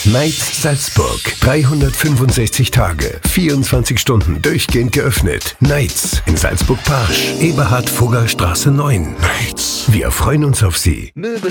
Nights Salzburg. 365 Tage, 24 Stunden durchgehend geöffnet. Nights in Salzburg-Parsch, Eberhard-Fugger Straße 9. Nights. Wir freuen uns auf Sie.